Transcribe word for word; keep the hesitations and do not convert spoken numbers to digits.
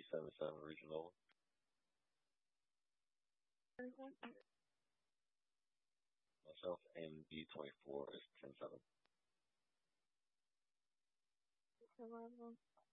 seven seven Regional. Myself, M B twenty-four is ten seven.